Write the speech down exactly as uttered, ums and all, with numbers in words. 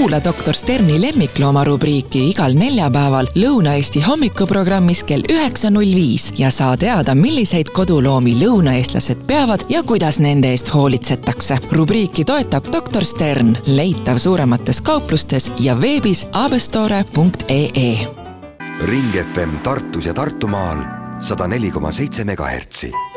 Kuula doktor Sterni lemmiklooma rubriiki igal neljapäeval Lõuna-Eesti hommikuprogrammis kell üheksa null viis ja saa teada, milliseid koduloomi lõunaeestlased peavad ja kuidas nende eest hoolitsetakse. Rubriiki toetab doktor Stern, leitav suuremates kauplustes ja veebis abestore punkt ee. Ring F M Tartus ja Tartumaal sada neli koma seitse megahertsi.